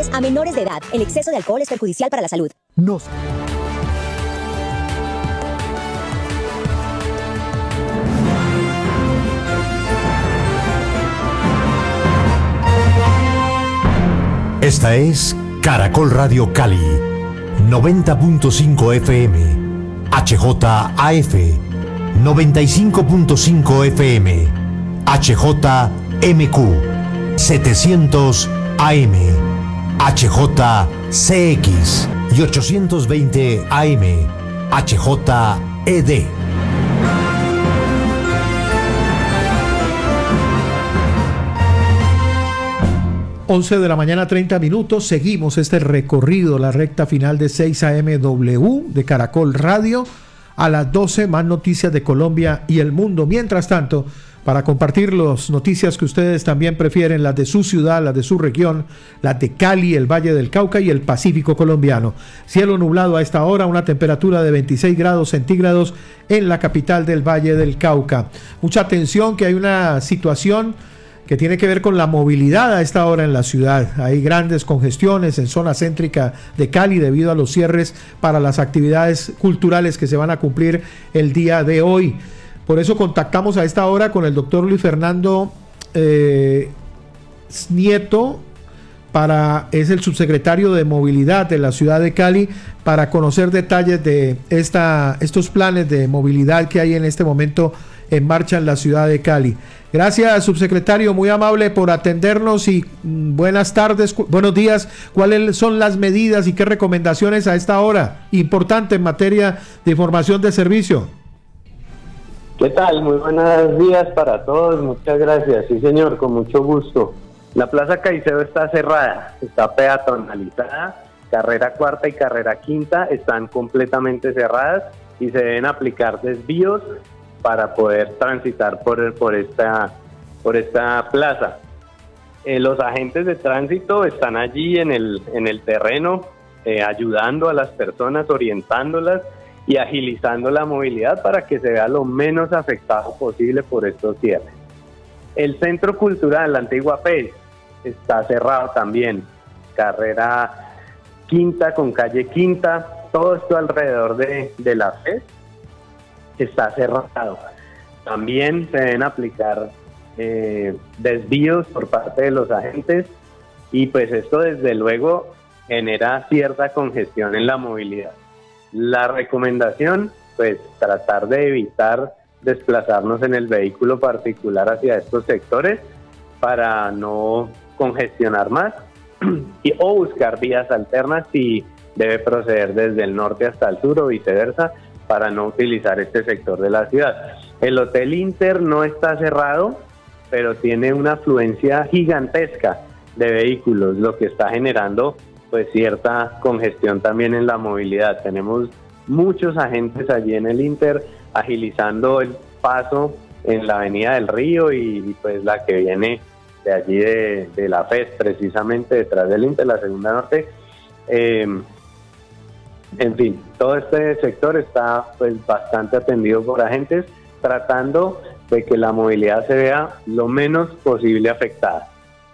medicamentos a menores de edad. El exceso de alcohol es perjudicial para la salud. Nos. Esta es Caracol Radio Cali, 90.5 FM, HJAF, 95.5 FM, HJMQ, 700 AM, HJCX y 820 AM, HJED. 11 de la mañana, 30 minutos. Seguimos este recorrido, la recta final de 6 AMW de Caracol Radio. A las 12, más noticias de Colombia y el mundo. Mientras tanto, para compartir las noticias que ustedes también prefieren, las de su ciudad, las de su región, las de Cali, el Valle del Cauca y el Pacífico colombiano. Cielo nublado a esta hora, una temperatura de 26 grados centígrados en la capital del Valle del Cauca. Mucha atención, que hay una situación que tiene que ver con la movilidad a esta hora en la ciudad. Hay grandes congestiones en zona céntrica de Cali debido a los cierres para las actividades culturales que se van a cumplir el día de hoy. Por eso contactamos a esta hora con el doctor Luis Fernando Nieto, es el subsecretario de Movilidad de la ciudad de Cali, para conocer detalles de estos planes de movilidad que hay en este momento en marcha en la ciudad de Cali. Gracias, subsecretario, muy amable por atendernos y buenas tardes, buenos días. ¿Cuáles son las medidas y qué recomendaciones a esta hora importante en materia de información de servicio? ¿Qué tal? Muy buenos días para todos, muchas gracias. Sí, señor, con mucho gusto. La Plaza Caicedo está cerrada, está peatonalizada, carrera cuarta y carrera quinta están completamente cerradas y se deben aplicar desvíos para poder transitar por esta plaza. Los agentes de tránsito están allí en el terreno, ayudando a las personas, orientándolas y agilizando la movilidad para que se vea lo menos afectado posible por estos cierres. El Centro Cultural, la antigua PES, está cerrado también. Carrera quinta con calle quinta, todo esto alrededor de la PES está cerrado. También se deben aplicar desvíos por parte de los agentes y pues esto desde luego genera cierta congestión en la movilidad. La recomendación, pues tratar de evitar desplazarnos en el vehículo particular hacia estos sectores para no congestionar más o buscar vías alternas si debe proceder desde el norte hasta el sur o viceversa, para no utilizar este sector de la ciudad. El Hotel Inter no está cerrado, pero tiene una afluencia gigantesca de vehículos, lo que está generando pues cierta congestión también en la movilidad. Tenemos muchos agentes allí en el Inter agilizando el paso en la Avenida del Río y pues la que viene de allí de la FES, precisamente detrás del Inter, la segunda norte. En fin, todo este sector está pues bastante atendido por agentes, tratando de que la movilidad se vea lo menos posible afectada.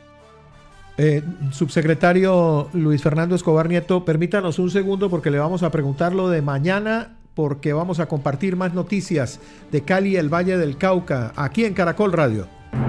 Subsecretario Luis Fernando Escobar Nieto, permítanos un segundo porque le vamos a preguntar lo de mañana, porque vamos a compartir más noticias de Cali y el Valle del Cauca, aquí en Caracol Radio.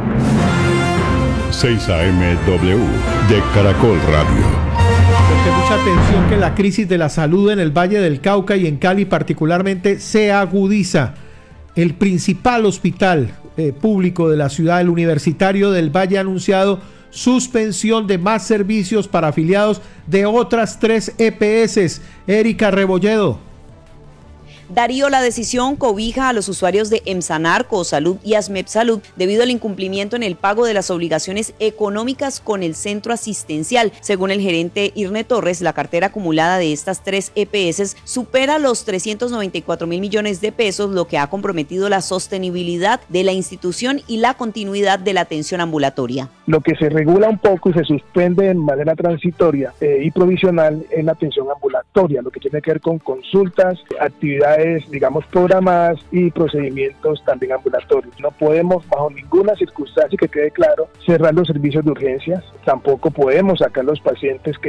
6 AMW de Caracol Radio. Porque mucha atención, que la crisis de la salud en el Valle del Cauca y en Cali particularmente se agudiza. El principal hospital público de la ciudad, el Universitario del Valle, ha anunciado suspensión de más servicios para afiliados de otras 3 EPS. Erika Rebolledo. Darío, la decisión cobija a los usuarios de EMSANAR, Cosalud y ASMEP Salud debido al incumplimiento en el pago de las obligaciones económicas con el centro asistencial. Según el gerente Irne Torres, la cartera acumulada de estas 3 EPS supera los 394.000 millones de pesos, lo que ha comprometido la sostenibilidad de la institución y la continuidad de la atención ambulatoria. Lo que se regula un poco y se suspende de manera transitoria y provisional es la atención ambulatoria, lo que tiene que ver con consultas, actividades digamos programadas y procedimientos también ambulatorios. No podemos bajo ninguna circunstancia, que quede claro, cerrar los servicios de urgencias, tampoco podemos sacar los pacientes que